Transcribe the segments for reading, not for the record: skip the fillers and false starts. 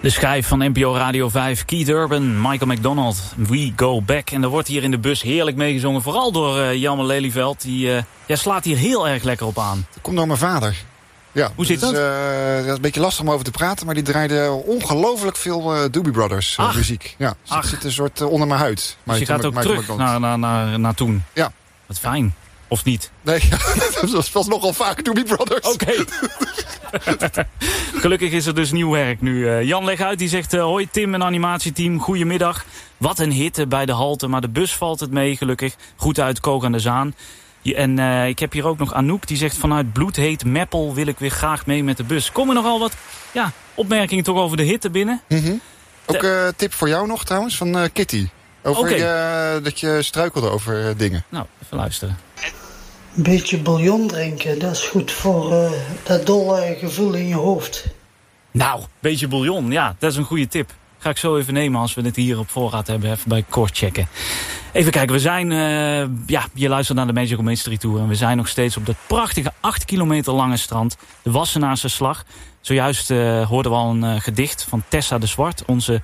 De schijf van NPO Radio 5, Keith Urban, Michael McDonald, We Go Back. En er wordt hier in de bus heerlijk meegezongen, vooral door Jelmer Lelyveld. Die slaat hier heel erg lekker op aan. Dat komt door mijn vader. Ja, hoe zit dat? Het is een beetje lastig om over te praten, maar die draaide ongelooflijk veel Doobie Brothers muziek. Ja, dus het zit een soort onder mijn huid. Dus je gaat ook terug naar toen? Ja. Wat fijn. Of niet? Nee, dat was nogal vaak Doobie Brothers. Oké. Gelukkig is er dus nieuw werk nu. Jan leg uit, die zegt... hoi Tim en animatieteam, goedemiddag. Wat een hitte bij de halte, maar de bus valt het mee, gelukkig. Goed uit Kook aan de Zaan. En ik heb hier ook nog Anouk, die zegt... vanuit bloedheet Meppel wil ik weer graag mee met de bus. Komen nogal wat opmerkingen toch over de hitte binnen? Mm-hmm. Ook tip voor jou nog trouwens, van Kitty. Over dat je struikelde over dingen. Nou, even luisteren. Een beetje bouillon drinken, dat is goed voor dat dolle gevoel in je hoofd. Nou, beetje bouillon, ja, dat is een goede tip. Ga ik zo even nemen als we dit hier op voorraad hebben. Even bij Kort checken. Even kijken, we zijn... je luistert naar de Magical Mystery Tour. En we zijn nog steeds op dat prachtige 8 kilometer lange strand. De Wassenaarse Slag. Zojuist hoorden we al een gedicht van Tessa de Zwart. Onze...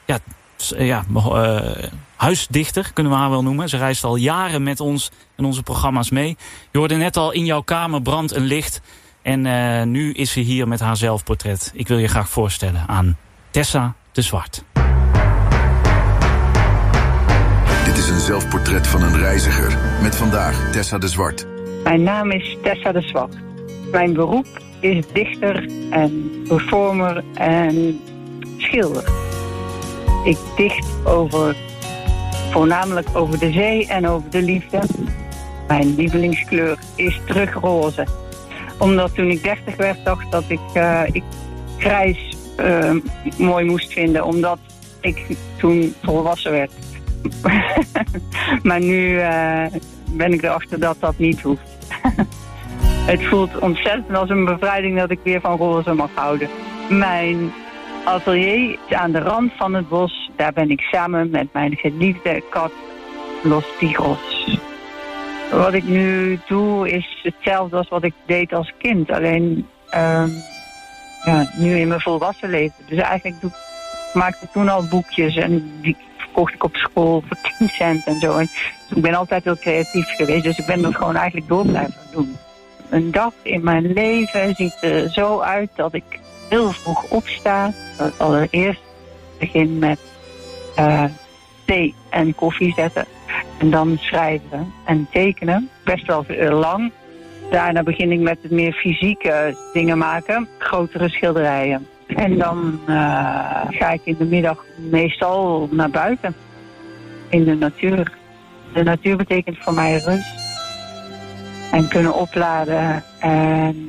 huisdichter, kunnen we haar wel noemen. Ze reist al jaren met ons en onze programma's mee. Je hoorde net al In jouw kamer brandt een licht. En nu is ze hier met haar zelfportret. Ik wil je graag voorstellen aan Tessa de Zwart. Dit is een zelfportret van een reiziger. Met vandaag Tessa de Zwart. Mijn naam is Tessa de Zwart. Mijn beroep is dichter en performer en schilder. Ik dicht voornamelijk over de zee en over de liefde. Mijn lievelingskleur is terugroze. Omdat toen ik 30 werd, dacht dat ik grijs mooi moest vinden. Omdat ik toen volwassen werd. Maar nu ben ik erachter dat dat niet hoeft. Het voelt ontzettend als een bevrijding dat ik weer van roze mag houden. Mijn atelier is aan de rand van het bos. Daar ben ik samen met mijn geliefde kat Los Tigros. Wat ik nu doe is hetzelfde als wat ik deed als kind. Alleen nu in mijn volwassen leven. Dus eigenlijk maakte ik toen al boekjes en die verkocht ik op school voor 10 cent en zo. En ik ben altijd heel creatief geweest, dus ik ben dat gewoon eigenlijk door blijven doen. Een dag in mijn leven ziet er zo uit dat ik heel vroeg opsta. Allereerst begin met thee en koffie zetten. En dan schrijven en tekenen. Best wel lang. Daarna begin ik met het meer fysieke dingen maken. Grotere schilderijen. En dan ga ik in de middag meestal naar buiten. In de natuur. De natuur betekent voor mij rust. En kunnen opladen. En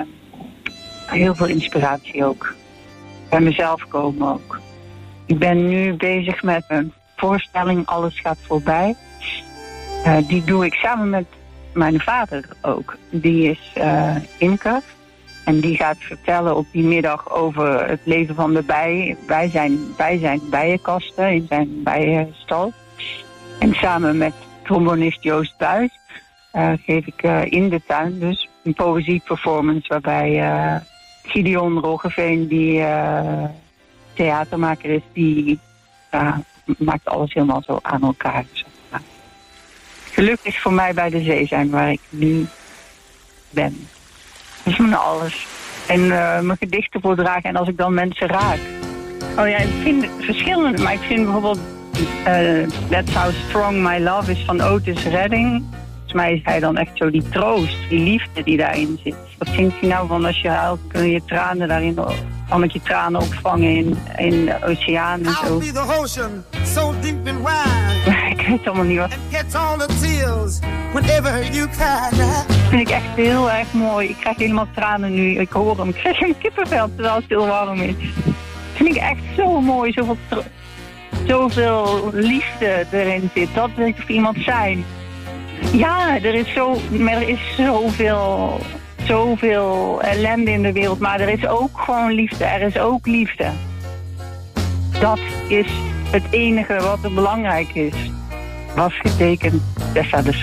heel veel inspiratie ook. Bij mezelf komen ook. Ik ben nu bezig met een voorstelling Alles gaat voorbij. Die doe ik samen met mijn vader ook. Die is imker. En die gaat vertellen op die middag over het leven van de bij. Bij zijn bijenkasten in zijn bijenstal. En samen met trombonist Joost Buys geef ik in de tuin dus een poëzieperformance waarbij Gideon Roggeveen, die theatermaker is, die maakt alles helemaal zo aan elkaar. Geluk is voor mij bij de zee zijn waar ik nu ben. Dat is mijn alles. En mijn gedichten voordragen en als ik dan mensen raak. Oh ja, ik vind verschillende, maar ik vind bijvoorbeeld That's How Strong My Love is van Otis Redding. Volgens mij is hij dan echt zo die troost, die liefde die daarin zit. Wat zingt hij nou van als je huilt, kun je tranen daarin, kan ik je tranen opvangen in de oceaan en zo. Ik weet allemaal niet wat. Dat vind ik echt heel erg mooi. Ik krijg helemaal tranen nu. Ik hoor hem. Ik krijg een kippenvel terwijl het heel warm is. Dat vind ik echt zo mooi. Zoveel liefde erin zit. Dat wil ik voor iemand zijn. Ja, er is zoveel ellende in de wereld. Maar er is ook gewoon liefde. Er is ook liefde. Dat is het enige wat er belangrijk is. Was getekend Tessa de Zwart.